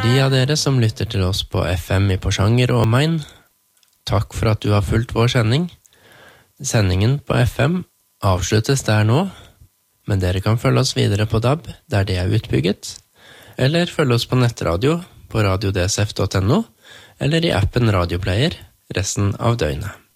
de av dere som lytter til oss på FM i Porsanger og omegn, takk for at du har fulgt vår sending. Sendingen på FM avsluttes der nå, men dere kan følge oss videre på DAB, der det er utbygget, eller følge oss på nettradio på radiodsf.no, eller i appen Radioplayer resten av døgnet.